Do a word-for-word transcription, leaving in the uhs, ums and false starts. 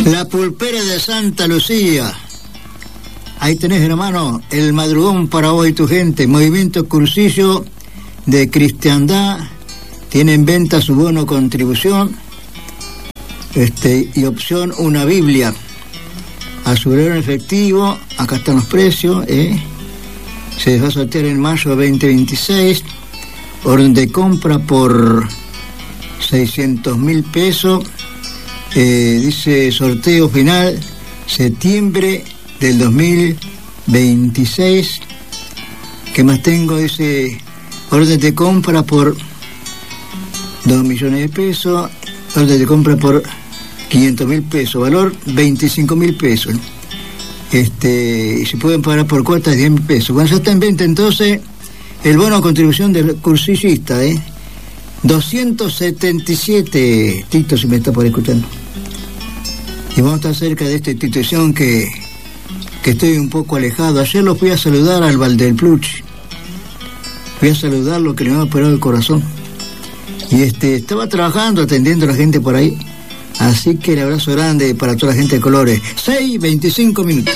La pulpera de Santa Lucía. Ahí tenés, hermano, el madrugón para vos y tu gente. Movimiento Cursillo de Cristiandad. Tiene en venta su bono contribución este, y opción una Biblia. Asurero en efectivo. Acá están los precios. ¿eh? Se va a sortear en mayo veinte veintiséis. Orden de compra por seiscientos mil pesos. Eh, dice sorteo final septiembre del dos mil veintiséis. ¿Qué más tengo? Dice orden de compra por dos millones de pesos, orden de compra por quinientos mil pesos, valor veinticinco mil pesos. Este, se pueden pagar por cuotas diez mil pesos. Cuando ya está en venta, entonces, el bono de contribución del cursillista, ¿eh? doscientos setenta y siete, Tito, si me está por escuchando. Y vamos a estar cerca de esta institución que, que estoy un poco alejado. Ayer lo fui a saludar al Valdelpluch. Fui a saludarlo, que le me ha operado el corazón. Y este, estaba trabajando, atendiendo a la gente por ahí. Así que el abrazo grande para toda la gente de Colores. seis veinticinco minutos.